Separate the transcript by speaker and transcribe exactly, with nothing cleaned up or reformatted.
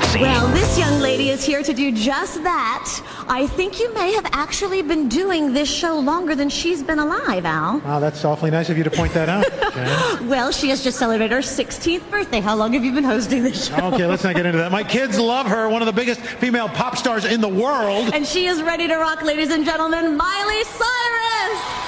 Speaker 1: sexy.
Speaker 2: Well, this young lady is here to do just that. I think you may have actually been doing this show longer than she's been alive, Al.
Speaker 3: Wow, that's awfully nice of you to point that out, Jen.
Speaker 2: Well, she has just celebrated her sixteenth birthday. How long have you been hosting this show?
Speaker 3: Okay, let's not get into that. My kids love her, one of the biggest female pop stars in the world.
Speaker 2: And she is ready to rock, ladies and gentlemen, Miley Cyrus!